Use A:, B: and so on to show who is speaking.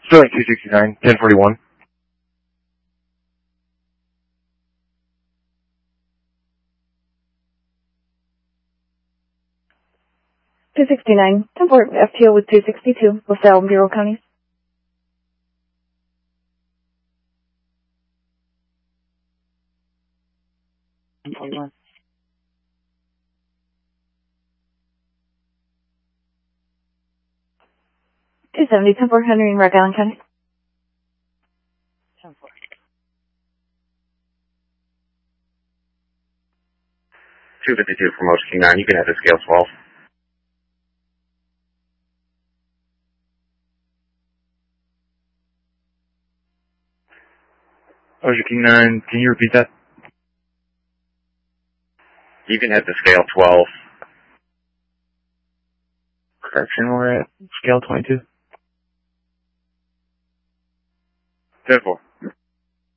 A: Sterling 269, 1041.
B: .269, Temport FTO with 262, LaSalle, Bureau Counties.
C: .41.
B: 270, Temport Henry in Rock Island County.
C: 10-4.
D: 252 from Ocean King 9. You can have the scale 12.
A: Ocean King 9, can you repeat that?
D: You can have the scale 12.
A: Correction, we're at scale 22.
D: 10-4.